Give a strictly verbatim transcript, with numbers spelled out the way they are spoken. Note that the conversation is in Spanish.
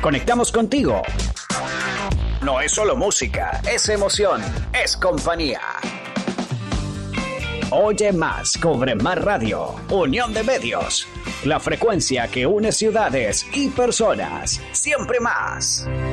Conectamos contigo. No es solo música, es emoción, es compañía. Oye más, cubre más radio. Unión de medios. La frecuencia que une ciudades y personas. Siempre más.